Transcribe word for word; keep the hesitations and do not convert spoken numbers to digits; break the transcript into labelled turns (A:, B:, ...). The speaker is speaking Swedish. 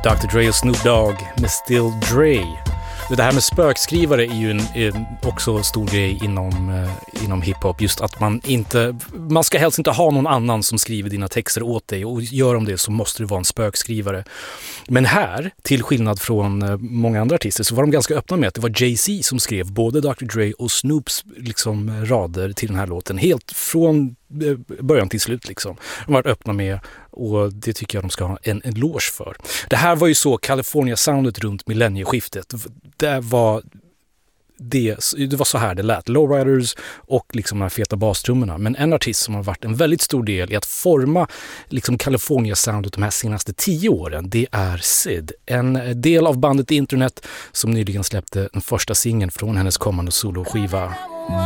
A: doktor Dre och Snoop Dogg med Still Dre. Det här med spökskrivare är ju en, en också stor grej inom, eh, inom hiphop. Just att man inte, man ska helst inte ha någon annan som skriver dina texter åt dig. Och gör de det så måste det vara en spökskrivare. Men här, till skillnad från eh, många andra artister, så var de ganska öppna med att det var Jay-Z som skrev både doktor Dre och Snoops liksom, rader till den här låten. Helt från början till slut liksom. De var öppna med, och det tycker jag de ska ha en eloge för. Det här var ju så California-soundet runt millennieskiftet. Det var det, det var så här det lät. Lowriders och liksom de här feta bastrummorna. Men en artist som har varit en väldigt stor del i att forma liksom California-soundet de här senaste tio åren, det är Syd. En del av bandet Internet som nyligen släppte den första singeln från hennes kommande soloskiva